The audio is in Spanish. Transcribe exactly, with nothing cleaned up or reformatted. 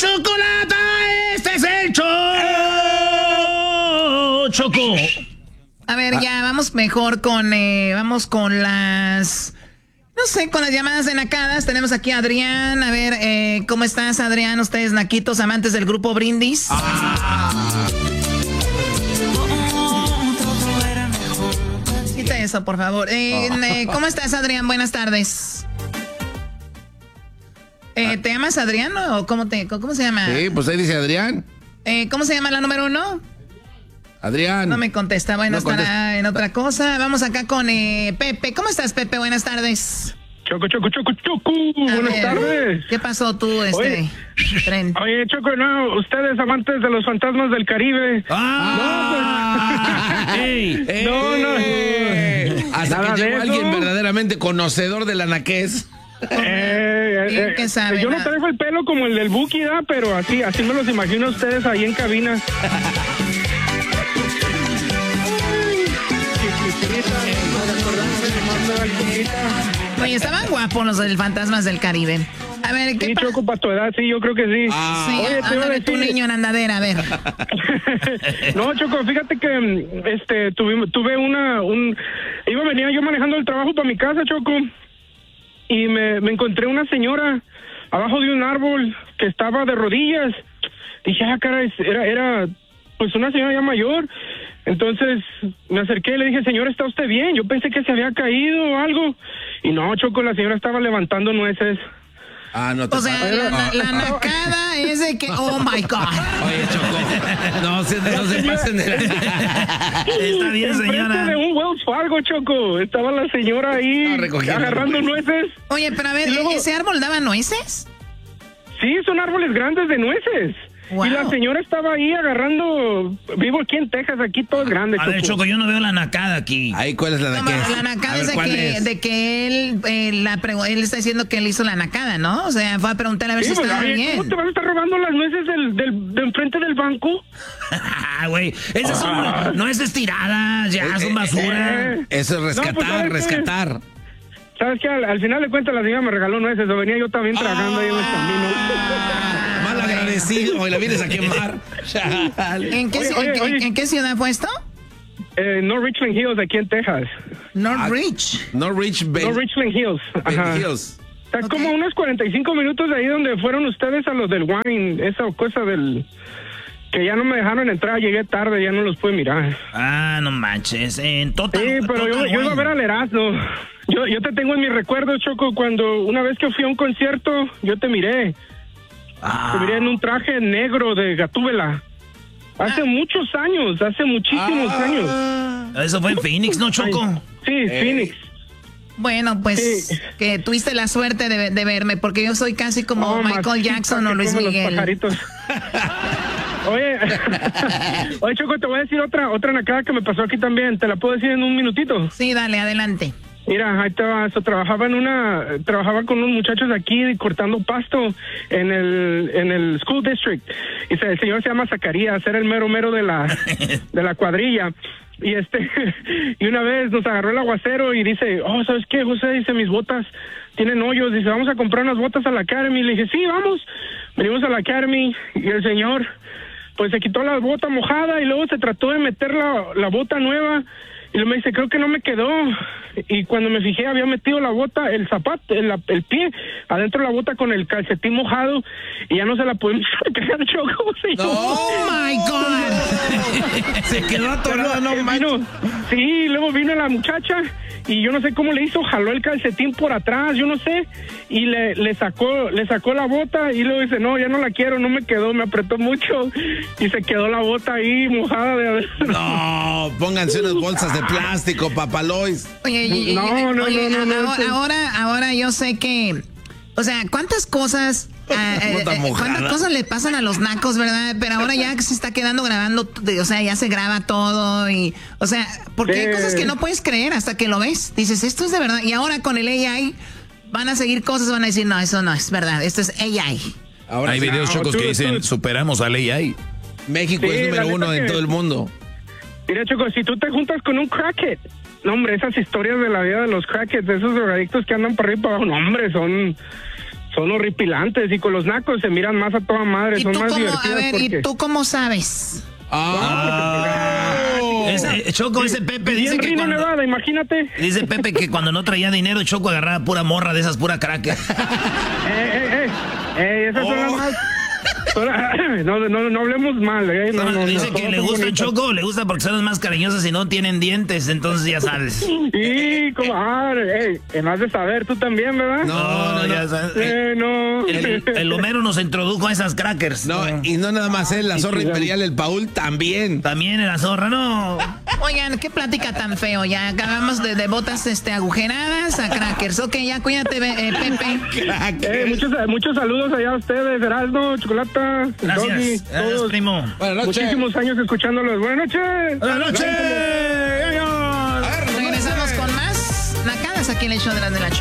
chocolata, este es el show, Choco. A ver, ya, vamos mejor con, eh, vamos con las, no sé, con las llamadas de nacadas. Tenemos aquí a Adrián. A ver, eh, ¿cómo estás, Adrián? Ustedes, naquitos, amantes del grupo Brindis. Ah. Quita eso, por favor. Eh, eh, ¿Cómo estás, Adrián? Buenas tardes. Eh, ¿Te llamas Adrián o cómo, te, cómo se llama? Sí, pues ahí dice Adrián. Eh, ¿Cómo se llama la número uno? Adrián. No me contesta, bueno, no estará contesta. en otra cosa. Vamos acá con eh, Pepe. ¿Cómo estás, Pepe? Buenas tardes. Choco, Choco, Choco, Choco. A Buenas ver, tardes. ¿qué pasó tú, este Oye, tren? Oye, Choco, no, ustedes amantes de los fantasmas del Caribe. ¡Ah! No, pues, ¡Ey! ¡Ey! no, no. Hasta Nada que de llegó eso. alguien verdaderamente conocedor del anaqués. Eh, Bien eh, que sabe, yo no ¿no? traigo el pelo como el del Buki, ¿da? Pero así, así me los imagino a ustedes ahí en cabina. Oye, estaban guapos los del Fantasmas del Caribe. A ver, ¿qué Sí, pasa? Choco, para tu edad, sí, yo creo que sí. Ah. Sí, Oye, te iba a ándale tu decir- niño en andadera, a ver. No, Choco, fíjate que este tuve, tuve una un iba a venir yo manejando el trabajo para mi casa, Choco, y me, me encontré una señora abajo de un árbol que estaba de rodillas. Dije, ah, cara, es- era era pues una señora ya mayor. Entonces me acerqué y le dije, señora, ¿está usted bien? Yo pensé que se había caído o algo. Y no, Choco, la señora estaba levantando nueces. Ah, no te O sea, la, pases. la, la nacada es de que, oh my God. Oye, Choco. No se, no se pasen de la... Está bien, Enfrente señora. de un Wells Fargo, Choco. Estaba la señora ahí Ah, recogiendo agarrando nueces. Oye, pero a ver, Y luego- ¿ese árbol daba nueces? Sí, son árboles grandes de nueces. Wow. Y la señora estaba ahí agarrando. Vivo aquí en Texas, aquí todo es grande. A ver, Choco, yo no veo la nacada aquí. Ahí, ¿cuál es la No, de qué? pero la nacada A es ver, de ¿cuál que, es? de que él, eh, la pregu- él está diciendo que él hizo la nacada, ¿no? O sea, fue a preguntarle a ver Sí, si pues, estaba oye, bien. ¿cómo te vas a estar robando las nueces del, del, de enfrente del banco? Ah, güey, esas son, no es estiradas, ya son basura. Eh, Eso es No, rescatar, pues, ¿sabes qué? rescatar. ¿Sabes qué? Al, al final de cuentas la señora me regaló nueces. O venía yo también tragando ahí en el camino. Mal agradecido, y la vienes a quemar. Chale. ¿En qué, Oye, ci- oye, en qué- oye. en qué ciudad fue esto? Eh, no Richland Hills, aquí en Texas. Northridge. No Rich Bay. No Richland Hills. Ajá. Hills. Está Ok. como unos cuarenta y cinco minutos de ahí donde fueron ustedes a los del wine. Esa cosa del... Que ya no me dejaron entrar, llegué tarde, ya no los pude mirar. Ah, no manches. En total. Sí, pero yo, Total yo iba a Wine. ver al Erasmo. Yo, yo te tengo en mis recuerdos, Choco, cuando una vez que fui a un concierto, yo te miré. Ah. Te miré en un traje negro de Gatúbela. Hace muchos años, hace muchísimos años. Eso fue en Phoenix, ¿no, Choco? Sí, Phoenix. Bueno, pues Sí. que tuviste la suerte de, de verme, porque yo soy casi como Oh, Michael masita, Jackson o que Luis come los Miguel. pajaritos. Oye, oye, Choco, te voy a decir otra otra nacada que me pasó aquí también. ¿Te la puedo decir en un minutito? Sí, dale, adelante. Mira, ahí te va. So, trabajaba en una, trabajaba con unos muchachos de aquí cortando pasto en el, en el school district. Y se- el señor se llama Zacarías, era el mero mero de la, de la cuadrilla. Y este, y una vez nos agarró el aguacero y dice, oh, ¿sabes qué, José? Dice, mis botas tienen hoyos. Dice, vamos a comprar unas botas a la Academy. Le dije, sí, vamos. Venimos a la Academy y el señor, pues se quitó la bota mojada y luego se trató de meter la, la bota nueva. Y luego me dice, creo que no me quedó. Y cuando me fijé, había metido la bota, el zapato, el, el pie, adentro de la bota con el calcetín mojado. Y ya no se la pudimos sacar, Choco. señor. Oh my God. Se quedó atorado, no Eh, manches. vino- sí, luego vino la muchacha y yo no sé cómo le hizo, jaló el calcetín por atrás, yo no sé, y le, le sacó le sacó la bota y luego dice, no, ya no la quiero, no me quedó, me apretó mucho y se quedó la bota ahí mojada de adentro. No, pónganse unas bolsas de plástico, papalois. Oye, y- y- No, no, oye, no, no, no, ahora, sí. ahora, ahora yo sé que, o sea, ¿cuántas cosas, ah, eh, Bota eh, mojada. cuántas cosas le pasan a los nacos, verdad? Pero ahora ya que se está quedando grabando, de- o sea, ya se graba todo y, o sea, porque hay Sí. cosas que no puedes creer hasta que lo ves. Dices, esto es de verdad. Y ahora con el A I van a seguir cosas, van a decir, no, eso no es verdad, esto es A I. Ahora Hay sí, videos, no, Chocos, tú- que dicen, tú- superamos a ley ahí. México Sí, es la número neta uno en que- todo el mundo. Mira, Choco, si tú te juntas con un crackhead, no, hombre, esas historias de la vida de los crackheads, de esos drogadictos que andan por arriba y para abajo, no, hombre, son... son horripilantes y con los nacos se miran más a toda madre, ¿Y son tú más cómo, a divertidas ver, porque... ¿y tú cómo sabes? Ah, Ese, Choco, ese Pepe Y dice en que Reno, cuando, Nevada, imagínate. dice Pepe que cuando no traía dinero, Choco agarraba pura morra de esas, pura cracker. Eh, eh, eh, eh, esas son las Oh. más... No, no, no hablemos mal, ¿eh? No, no, Dice no, que todas le son gusta bonitas. Choco, le gusta porque son las más cariñosas y no tienen dientes, entonces ya sabes. Sí, comadre, ey, en más de saber, tú también, ¿verdad? No, no, no. ya sabes. Eh, no. El, el Homero nos introdujo a esas crackers. No, y no nada más él, la zorra imperial, el Paul también. También en la zorra, no. Oigan, qué plática tan feo. Ya acabamos de, de botas este, agujeradas a crackers. Ok, ya cuídate, eh, Pepe. Eh, muchos, muchos saludos allá a ustedes, Erasmo, Chocolata, Gracias, Doggy, gracias, todos. primo. Buenas noches. Muchísimos años escuchándolos. Buenas noches. Buenas noches. Regresamos con más nacadas aquí en el show de las de la Choco.